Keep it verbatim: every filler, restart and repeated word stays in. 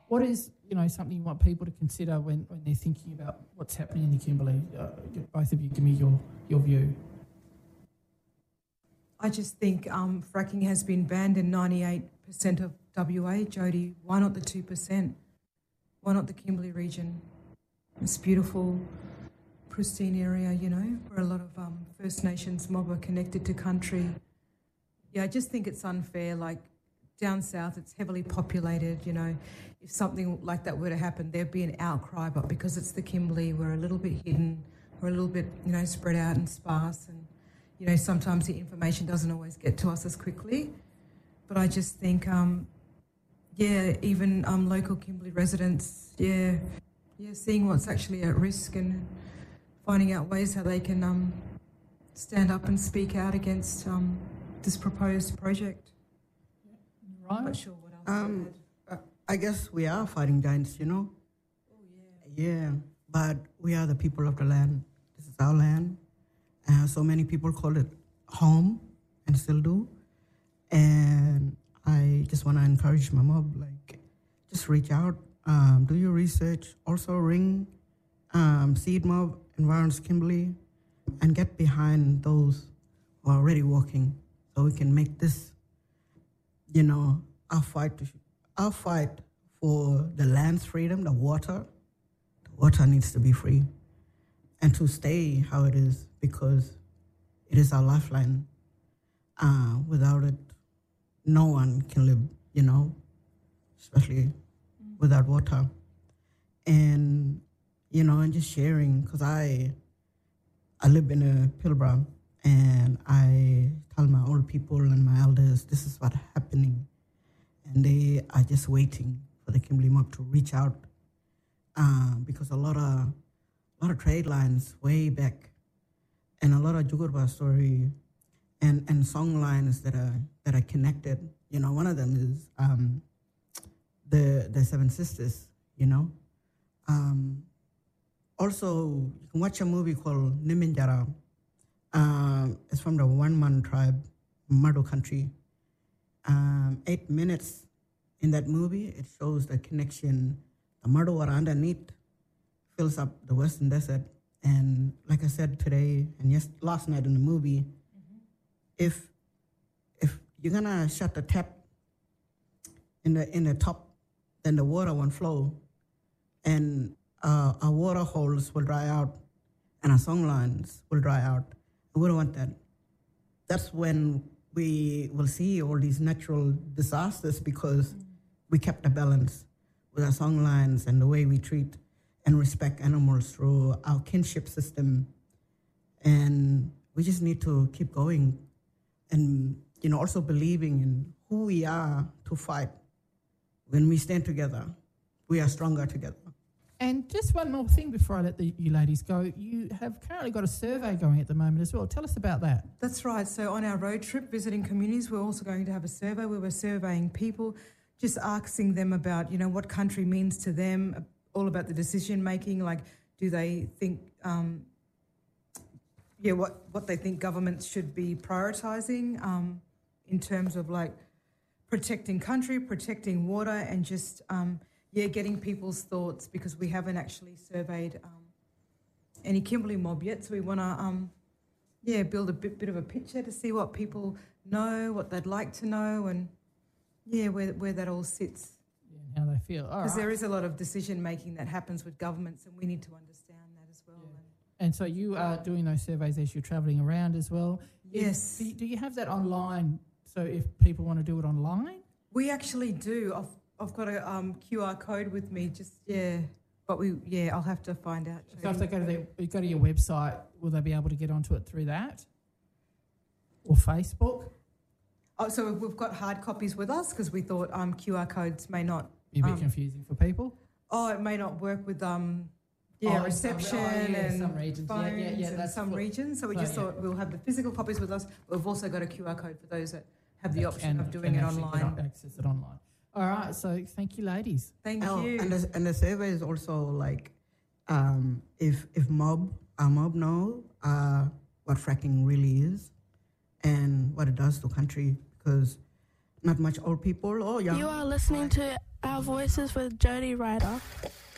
What is, you know, something you want people to consider when, when they're thinking about what's happening in the Kimberley? Uh, both of you, give me your, your view. I just think um, fracking has been banned in ninety-eight percent of W A. Jody, why not the two percent? Why not the Kimberley region? This beautiful, pristine area, you know, where a lot of um, First Nations mob are connected to country. Yeah, I just think it's unfair. Like, down south, it's heavily populated, you know. If something like that were to happen, there'd be an outcry, but because it's the Kimberley, we're a little bit hidden, we're a little bit, you know, spread out and sparse, and, you know, sometimes the information doesn't always get to us as quickly. But I just think, um, yeah, even um, local Kimberley residents, yeah, yeah, seeing what's actually at risk and finding out ways how they can um, stand up and speak out against um, this proposed project. Right. I'm not sure what else Um, to add. uh, I guess we are fighting giants, you know? Oh, yeah. Yeah, but we are the people of the land. This is our land. Uh, so many people call it home and still do. And I just want to encourage my mob, like, just reach out, um, do your research, also ring um, Seed Mob, Environs Kimberley, and get behind those who are already working so we can make this, you know, our fight, to, our fight for the land's freedom, the water. The water needs to be free and to stay how it is because it is our lifeline. Uh, without it, no one can live, you know, especially mm. without water. And, you know, and just sharing, because I, I live in a Pilbara, and I tell my old people and my elders, this is what's happening. And they are just waiting for the Kimberley mob to reach out uh, because a lot of a lot of trade lines way back and a lot of Jugurba story and, and song lines that are that are connected. You know, one of them is um, the the Seven Sisters, you know. Um, also, you can watch a movie called Niminjara. Um, it's from the one-man tribe, Mado country. Um, eight minutes in that movie, it shows the connection. The Mado are underneath, fills up the Western Desert. And like I said today, and yes, last night in the movie, mm-hmm. if if you're gonna shut the tap in the in the top, then the water won't flow, and uh, our water holes will dry out, and our song lines will dry out. We don't want that. That's when we will see all these natural disasters because mm-hmm. we kept the balance with our song lines and the way we treat and respect animals through our kinship system. And we just need to keep going and, you know, also believing in who we are to fight. When we stand together, we are stronger together. And just one more thing before I let the, you ladies go. You have currently got a survey going at the moment as well. Tell us about that. That's right. So on our road trip visiting communities, we're also going to have a survey where we're surveying people, just asking them about, you know, what country means to them, all about the decision making, like do they think, um, yeah, what, what they think governments should be prioritising um, in terms of like protecting country, protecting water, and just, um, yeah, getting people's thoughts because we haven't actually surveyed um, any Kimberley mob yet. So we want to, um, yeah, build a bit, bit of a picture to see what people know, what they'd like to know, and, yeah, where where that all sits. How they feel. Because right. there is a lot of decision-making that happens with governments and we need to understand that as well. Yeah. And so you are doing those surveys as you're travelling around as well? Yes. Is, do you have that online, so if people want to do it online? We actually do. I've, I've got a um, Q R code with me, just, yeah. But we, yeah, I'll have to find out. So if they go to, their, go to your website, will they be able to get onto it through that? Or Facebook? Oh, so we've got hard copies with us because we thought um, Q R codes may not... Be a bit um, confusing for people. Oh, it may not work with um, yeah, oh, reception some, oh, yeah, and some regions. phones yeah, yeah, yeah, and that's some what, regions. So we so, just yeah. thought we'll have the physical copies with us. But we've also got a Q R code for those that have the that option can, of doing it online. Access it online. All right, so thank you, ladies. Thank oh, you. And the, and the survey is also like, um, if if mob, our mob know uh, what fracking really is and what it does to country, because not much old people or young. You are listening to our Our Voices with Jody Ryder.